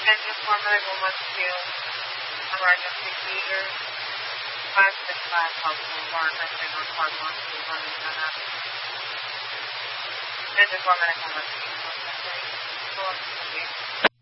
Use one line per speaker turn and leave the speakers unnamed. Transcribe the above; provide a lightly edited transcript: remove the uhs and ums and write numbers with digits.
Medical Rescue, Emergency Seizures, 565 House Boulevard, Rescue North Park, Rescue Louisiana. Medical Rescue,